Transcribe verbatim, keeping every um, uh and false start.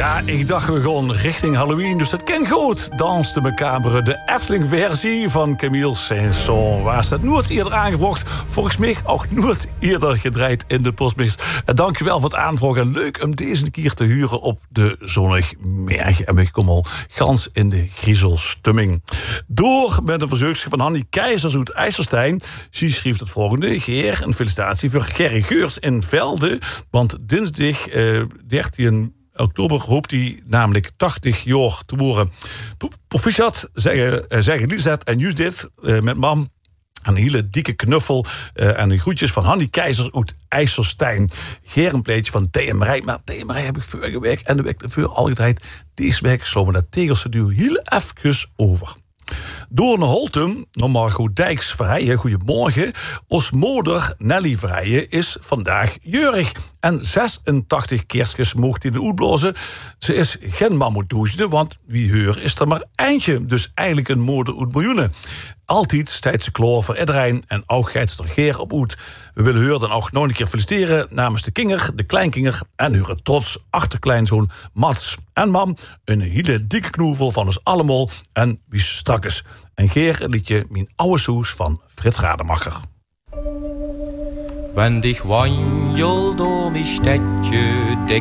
Ja, ik dacht we gaan richting Halloween, dus dat ken goed. Dans de Macabre, de Efteling-versie van Camille Saint-Saëns. Waar is dat nooit eerder aangebracht? Volgens mij ook nooit eerder gedraaid in de Postmix. En dankjewel voor het aanvragen. Leuk om deze keer te huren op de Zonnigmerg. En we komen al gans in de griezelstumming. Door met een verzoekje van Hanny Keizers uit IJsselstein. Ze schreef het volgende. Geer, een felicitatie voor Gerry Geurs in Velde. Want dinsdag eh, dertien oktober hoopt hij namelijk tachtig jaar te worden. Proficiat, zeggen, zeggen Lisette en Judith uh, met mam. Een hele dikke knuffel uh, en de groetjes van Hanny Keizers uit IJsselstein. Geer een pleetje van T M Rij. Maar T M Rij heb ik vorige week en de week ervoor al gedraaid. Deze week slaan we dat Tegelse duw heel even over. Door naar Holtum, naar Margot Dijks Verheijen. Goedemorgen. Ons moeder Nelly Verheijen is vandaag jeurig. En zesentachtig kerstjes mocht hij de uitblazen. Ze is geen mammoetoesje, want wie heur is er maar eindje. Dus eigenlijk een moeder uit miljoenen. Altijd staat ze klaar voor iedereen en ook gaat ze er geer op uit. We willen haar dan ook nog een keer feliciteren namens de kinger, de kleinkinger en hun trots achterkleinzoon Mats. En mam, een hele dikke knoevel van ons allemaal en wie strak is. En geer een liedje Mijn oude soes van Frits Rademacher. Wenn ich wandel door mijn stadje, denk